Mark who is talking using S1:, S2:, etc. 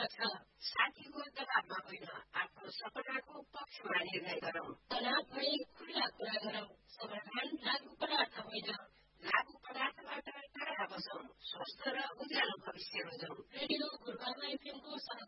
S1: छ। साथीको दबावमा होइन, आफ्नो सपनाको पक्षमा निर्णय गरौँ। तनावमै खुल्ला कुरा गरौँ। समाधान लागु पदार्थ होइन, लागु पदार्थबाट टाढा बसौँ। स्वस्थ र उज्यालो भविष्य रोजौँ। रेडियो गुरुबाबा एफएमको